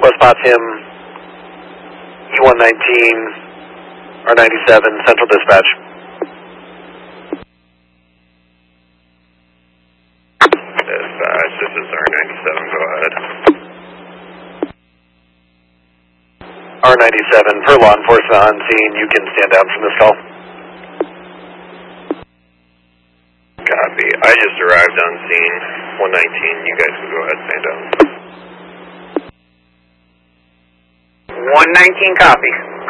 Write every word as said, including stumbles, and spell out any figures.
West Potsdam, E one nineteen, R ninety-seven, Central Dispatch. Dispatch, this is R ninety-seven, go ahead. R ninety-seven, per law enforcement on scene, you can stand down from this call. Copy. I just arrived on scene, one nineteen, you guys can go ahead and stand down. one nineteen, copy.